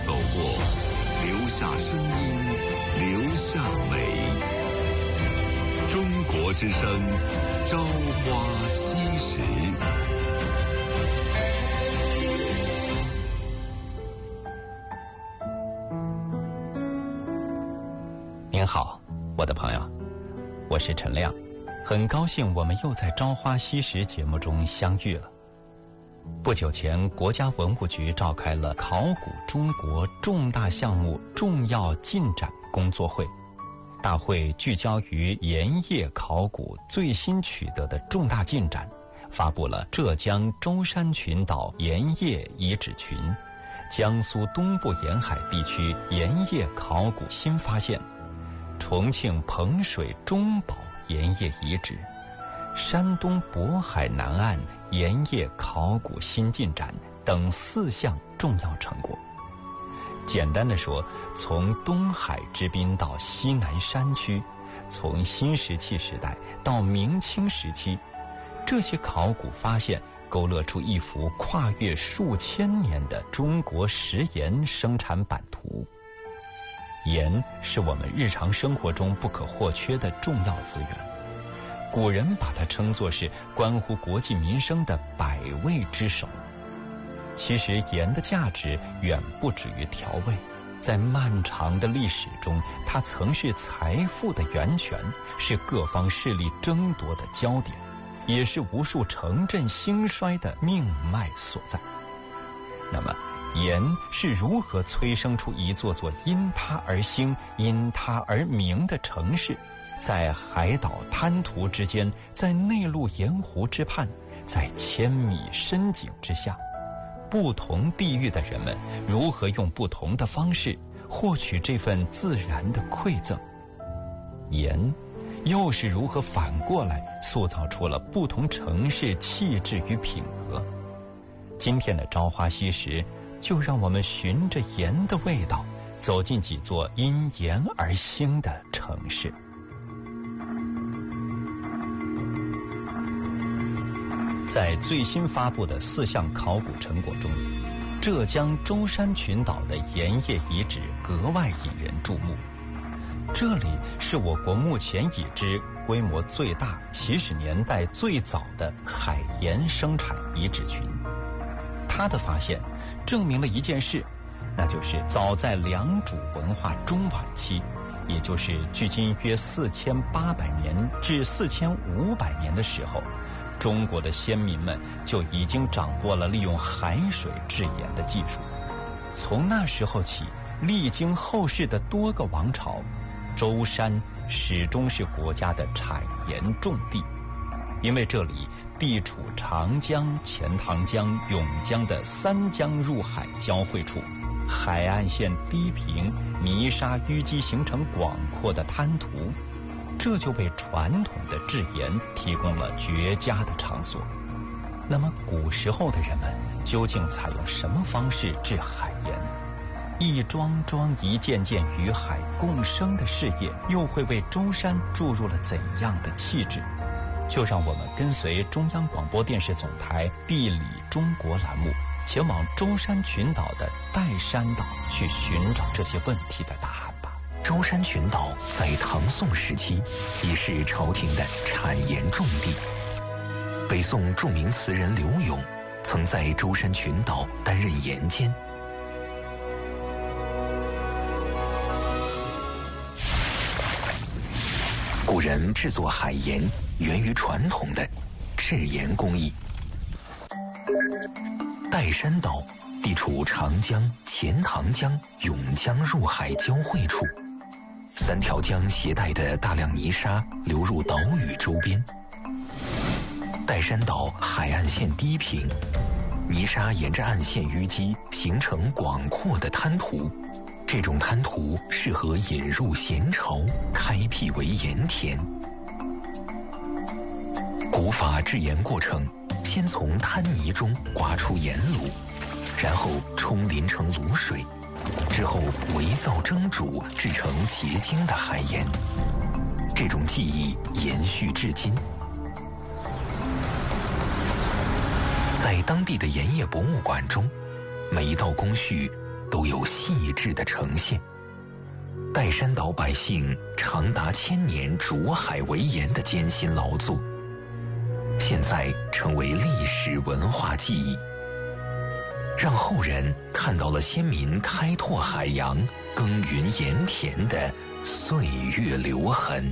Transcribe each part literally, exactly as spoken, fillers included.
走过，留下声音，留下美。中国之声，朝花夕拾。 您好，我的朋友，我是陈亮，很高兴我们又在《朝花夕拾》节目中相遇了。不久前，国家文物局召开了考古中国重大项目重要进展工作会。大会聚焦于盐业考古最新取得的重大进展，发布了浙江舟山群岛盐业遗址群、江苏东部沿海地区盐业考古新发现、重庆彭水中堡盐业遗址、山东渤海南岸盐业考古新进展等四项重要成果。简单的说，从东海之滨到西南山区，从新石器时代到明清时期，这些考古发现勾勒出一幅跨越数千年的中国食盐生产版图。盐是我们日常生活中不可或缺的重要资源，古人把它称作是关乎国计民生的百味之首。其实盐的价值远不止于调味，在漫长的历史中，它曾是财富的源泉，是各方势力争夺的焦点，也是无数城镇兴衰的命脉所在。那么盐是如何催生出一座座因它而兴、因它而名的城市？在海岛滩涂之间，在内陆盐湖之畔，在千米深井之下，不同地域的人们如何用不同的方式获取这份自然的馈赠？盐又是如何反过来塑造出了不同城市气质与品格？今天的朝花夕拾，就让我们循着盐的味道，走进几座因盐而兴的城市。在最新发布的四项考古成果中，浙江舟山群岛的盐业遗址格外引人注目。这里是我国目前已知规模最大、起始年代最早的海盐生产遗址群。它的发现证明了一件事，那就是早在良渚文化中晚期，也就是距今约四千八百年至四千五百年的时候，中国的先民们就已经掌握了利用海水制盐的技术。从那时候起，历经后世的多个王朝，舟山始终是国家的产盐重地。因为这里地处长江、钱塘江、甬江的三江入海交汇处，海岸线低平，泥沙淤积形成广阔的滩涂，这就为传统的制盐提供了绝佳的场所。那么古时候的人们究竟采用什么方式制海盐？一桩桩一件件与海共生的事业，又会为舟山注入了怎样的气质？就让我们跟随中央广播电视总台地理中国栏目，前往舟山群岛的岱山岛去寻找这些问题的答案吧。 舟山群岛在唐宋时期已是朝廷的产盐重地。北宋著名词人刘永曾在舟山群岛担任盐监。古人制作海盐源于传统的制盐工艺。岱山岛地处长江、钱塘江、甬江入海交汇处，三条江携带的大量泥沙流入岛屿周边。岱山岛海岸线低平，泥沙沿着岸线淤积，形成广阔的滩涂。这种滩涂适合引入咸潮，开辟为盐田。古法制盐过程，先从滩泥中刮出盐卤，然后冲淋成卤水，之后围灶蒸煮，制成结晶的海盐。这种技艺延续至今。在当地的盐业博物馆中，每一道工序都有细致的呈现。岱山岛百姓长达千年逐海为盐的艰辛劳作，现在成为历史文化记忆，让后人看到了先民开拓海洋、耕耘盐田的岁月留痕。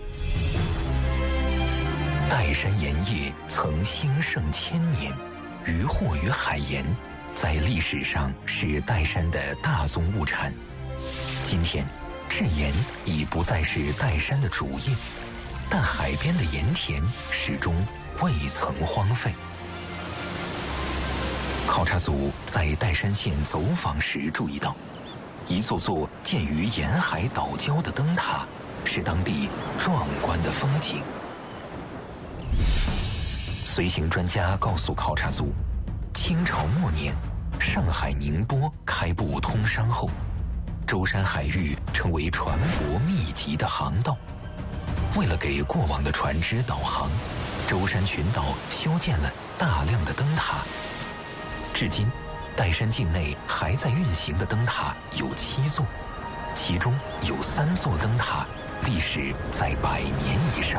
岱山盐业曾兴盛千年，渔获与海盐在历史上是岱山的大宗物产。今天制盐已不再是岱山的主业，但海边的盐田始终未曾荒废。考察组在岱山县走访时注意到，一座座建于沿海岛礁的灯塔是当地壮观的风景。随行专家告诉考察组，清朝末年，上海宁波开埠通商后，舟山海域成为船舶密集的航道。为了给过往的船只导航，舟山群岛修建了大量的灯塔。至今，岱山境内还在运行的灯塔有七座，其中有三座灯塔历史在百年以上。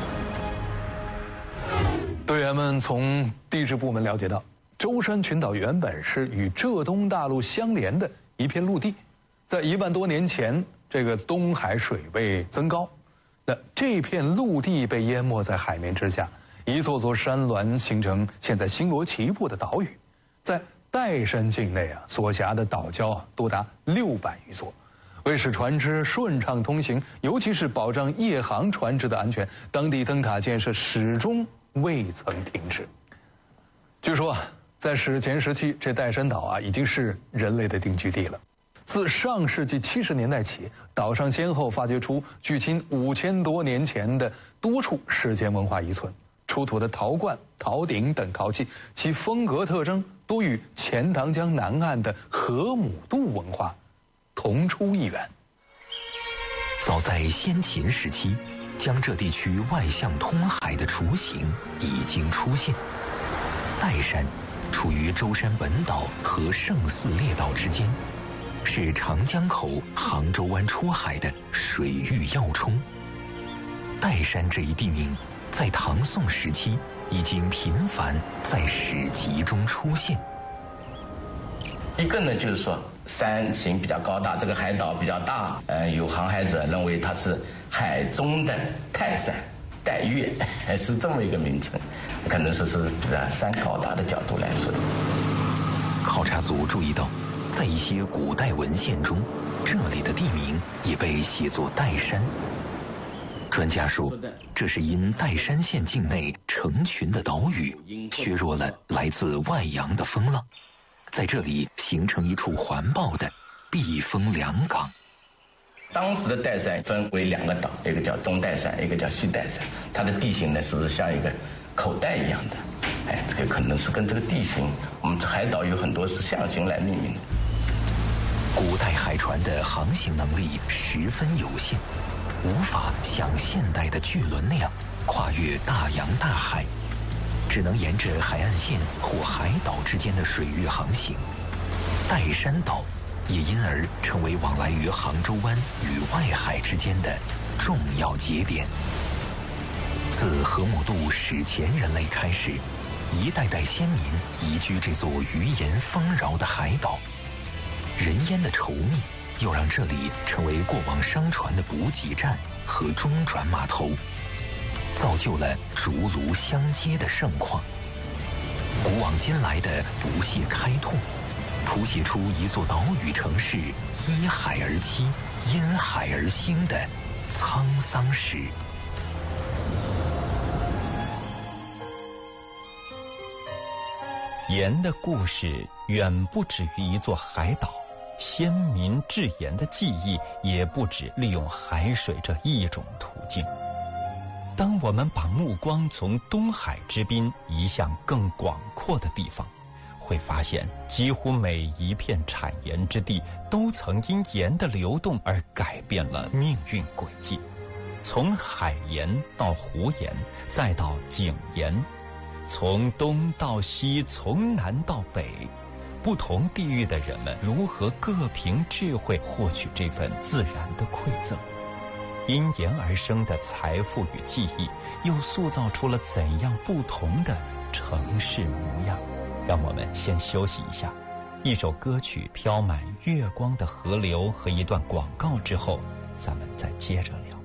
队员们从地质部门了解到，舟山群岛原本是与浙东大陆相连的一片陆地，在一万多年前，这个东海水位增高，那这片陆地被淹没在海面之下，一座座山峦形成现在星罗棋布的岛屿。在岱山境内啊，所辖的岛礁啊多达六百余座。为使船只顺畅通行，尤其是保障夜航船只的安全，当地灯塔建设始终未曾停止。据说啊，在史前时期，这岱山岛啊已经是人类的定居地了。自上世纪七十年代起，岛上先后发掘出距今五千多年前的多处史前文化遗存，出土的陶罐、陶鼎等陶器，其风格特征多与钱塘江南岸的河姆渡文化同出一源。 早在先秦时期，江浙地区外向通海的雏形已经出现。岱山处于舟山本岛和胜似列岛之间，是长江口杭州湾出海的水域要冲。岱山这一地名在唐宋时期已经频繁在史籍中出现。 一个呢，就是说山形比较高大，这个海岛比较大，呃，有航海者认为它是海中的泰山、岱岳，是这么一个名称，可能说是自山高大的角度来说。 考察组注意到，在一些古代文献中，这里的地名也被写作岱山。专家说，这是因岱山县境内成群的岛屿削弱了来自外洋的风浪，在这里形成一处环抱的避风良港。 当时的岱山分为两个岛，一个叫东岱山，一个叫西岱山。它的地形呢，是不是像一个口袋一样的？哎，这个可能是跟这个地形，我们海岛有很多是象形来命名的。 古代海船的航行能力十分有限，无法像现代的巨轮那样跨越大洋大海，只能沿着海岸线或海岛之间的水域航行。岱山岛也因而成为往来于杭州湾与外海之间的重要节点。自河姆渡史前人类开始，一代代先民移居这座鱼盐丰饶的海岛，人烟的稠密又让这里成为过往商船的补给站和中转码头，造就了竹庐相接的盛况。古往今来的不懈开拓，谱写出一座岛屿城市依海而栖、因海而兴的沧桑史。 盐的故事远不止于一座海岛，先民制盐的技艺也不止利用海水这一种途径。当我们把目光从东海之滨移向更广阔的地方，会发现几乎每一片产盐之地都曾因盐的流动而改变了命运轨迹。从海盐到湖盐，再到井盐，从东到西，从南到北， 不同地域的人们如何各凭智慧获取这份自然的馈赠。因言而生的财富与记忆，又塑造出了怎样不同的城市模样。让我们先休息一下，一首歌曲《飘满月光的河流》和一段广告之后，咱们再接着聊。